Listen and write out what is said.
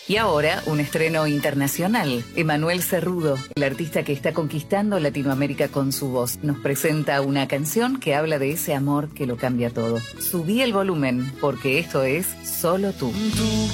Y ahora, un estreno internacional. Emanuel Cerrudo, el artista que está conquistando Latinoamérica con su voz, nos presenta una canción que habla de ese amor que lo cambia todo. Subí el volumen, porque esto es Solo Tú. Tú